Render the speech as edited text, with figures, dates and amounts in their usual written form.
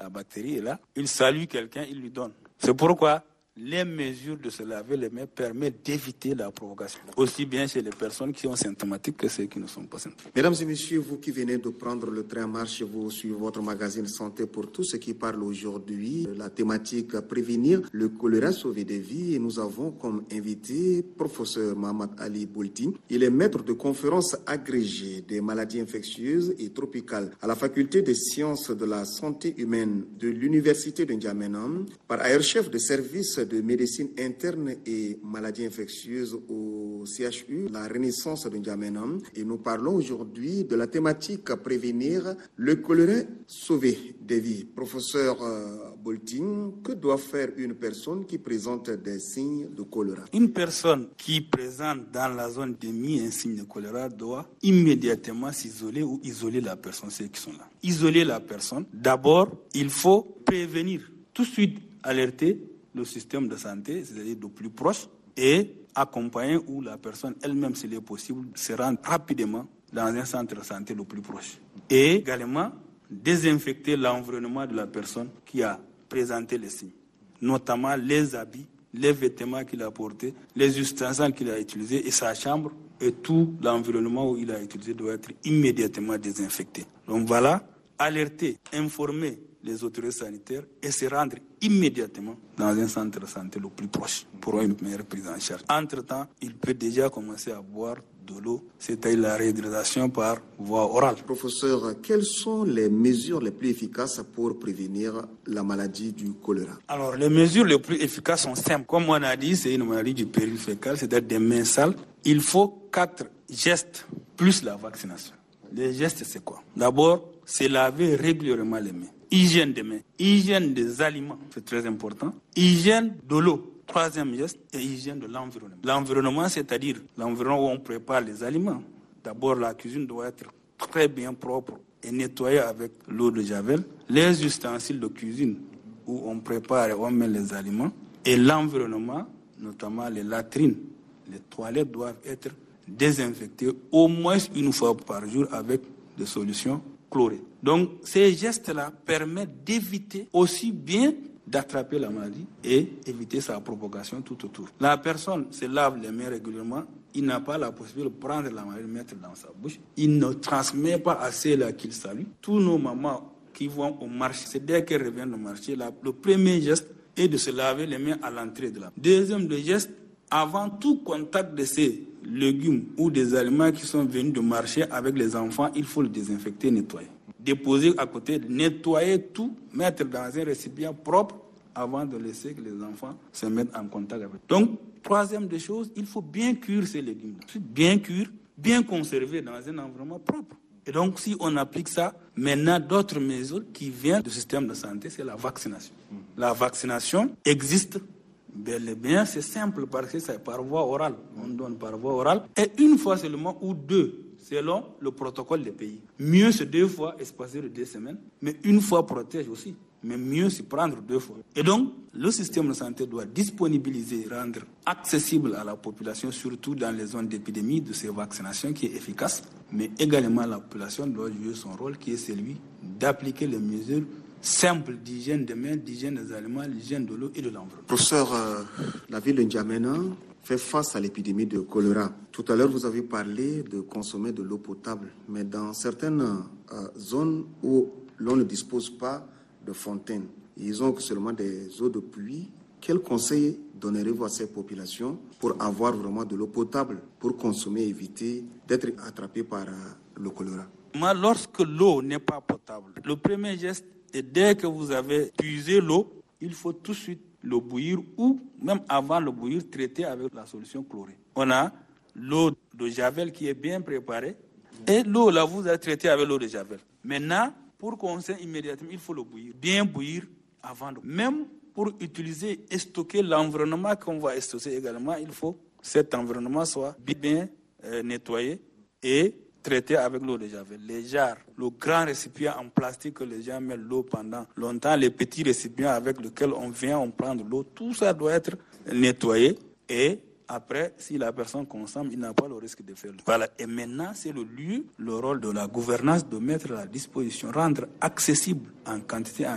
la bactérie est là, il salue quelqu'un, il lui donne. C'est pourquoi les mesures de se laver les mains permettent d'éviter la provocation, aussi bien chez les personnes qui sont symptomatiques que ceux qui ne sont pas symptomatiques. Mesdames et messieurs, vous qui venez de prendre le train en marche, vous suivez votre magazine Santé pour tous, ce qui parle aujourd'hui, la thématique prévenir le choléra, sauver des vies. Et nous avons comme invité professeur Mohamed Ali Bolti. Il est maître de conférences agrégé des maladies infectieuses et tropicales à la faculté des sciences de la santé humaine de l'université de N'Djamena, par ailleurs chef de service de médecine interne et maladies infectieuses au CHU, la Renaissance de N'Djamena. Et nous parlons aujourd'hui de la thématique prévenir le choléra, sauver des vies. Professeur Bolting, que doit faire une personne qui présente des signes de choléra? Une personne qui présente dans la zone d'émis un signe de choléra doit immédiatement s'isoler ou isoler la personne, ceux qui sont là. Isoler la personne. D'abord, il faut prévenir, tout de suite alerter le système de santé, c'est-à-dire le plus proche, et accompagner où la personne elle-même, s'il est possible, se rend rapidement dans un centre de santé le plus proche. Et également, désinfecter l'environnement de la personne qui a présenté les signes, notamment les habits, les vêtements qu'il a portés, les ustensiles qu'il a utilisés et sa chambre et tout l'environnement où il a utilisé doit être immédiatement désinfecté. Donc voilà, alerter, informer les autorités sanitaires et se rendre immédiatement dans un centre de santé le plus proche pour une meilleure prise en charge. Entre-temps, il peut déjà commencer à boire de l'eau, c'est-à-dire la réhydratation par voie orale. Professeur, quelles sont les mesures les plus efficaces pour prévenir la maladie du choléra? Alors, les mesures les plus efficaces sont simples. Comme on a dit, c'est une maladie du péril fécal, c'est-à-dire des mains sales. Il faut 4 gestes plus la vaccination. Les gestes, c'est quoi? D'abord, c'est laver régulièrement les mains. Hygiène des mains, hygiène des aliments, c'est très important. Hygiène de l'eau, 3e geste, et hygiène de l'environnement. L'environnement, c'est-à-dire l'environnement où on prépare les aliments. D'abord, la cuisine doit être très bien propre et nettoyée avec l'eau de javel. Les ustensiles de cuisine où on prépare et on met les aliments. Et l'environnement, notamment les latrines, les toilettes doivent être désinfectées au moins une fois par jour avec des solutions chlorées. Donc, ces gestes-là permettent d'éviter aussi bien d'attraper la maladie et éviter sa propagation tout autour. La personne se lave les mains régulièrement, il n'a pas la possibilité de prendre la maladie et mettre dans sa bouche. Il ne transmet pas à ceux-là qu'il salue. Tous nos mamans qui vont au marché, c'est dès qu'elles reviennent au marché, le premier geste est de se laver les mains à l'entrée de la. Deuxième geste, avant tout contact de ces légumes ou des aliments qui sont venus de marché avec les enfants, il faut le désinfecter, nettoyer. Déposer à côté, nettoyer tout, mettre dans un récipient propre avant de laisser que les enfants se mettent en contact avec. Donc, troisième des choses, il faut bien cuire ces légumes. Bien cuire, bien conserver dans un environnement propre. Et donc, si on applique ça, maintenant, d'autres mesures qui viennent du système de santé, c'est la vaccination. La vaccination existe bel et bien, c'est simple parce que c'est par voie orale. On donne par voie orale. Et une fois seulement ou 2, selon le protocole des pays. Mieux c'est 2 fois espacé de 2 semaines, mais une fois protège aussi. Mais mieux c'est prendre 2 fois. Et donc, le système de santé doit disponibiliser, rendre accessible à la population, surtout dans les zones d'épidémie, de ces vaccinations qui est efficace. Mais également, la population doit jouer son rôle qui est celui d'appliquer les mesures simple d'hygiène des mains, d'hygiène des aliments, l'hygiène de l'eau et de l'environnement. Professeur, la ville de N'Djamena fait face à l'épidémie de choléra. Tout à l'heure, vous avez parlé de consommer de l'eau potable, mais dans certaines zones où l'on ne dispose pas de fontaines, ils ont seulement des eaux de pluie. Quel conseil donnerez-vous à ces populations pour avoir vraiment de l'eau potable, pour consommer et éviter d'être attrapé par le choléra? Moi, lorsque l'eau n'est pas potable, le premier geste, et dès que vous avez puisé l'eau, il faut tout de suite le bouillir ou même avant le bouillir, traiter avec la solution chlorée. On a l'eau de javel qui est bien préparée et l'eau là, vous avez traité avec l'eau de javel. Maintenant, pour consommer immédiatement, il faut le bouillir, bien bouillir avant de... Même pour utiliser et stocker l'environnement qu'on va stocker également, il faut que cet environnement soit bien nettoyé et traité avec l'eau de javel. Les jarres, le grand récipient en plastique que les gens mettent l'eau pendant longtemps, les petits récipients avec lesquels on vient, on prend de l'eau, tout ça doit être nettoyé et après, si la personne consomme, il n'a pas le risque de faire. Voilà. Et maintenant, c'est le lieu, le rôle de la gouvernance de mettre à la disposition, rendre accessible en quantité, en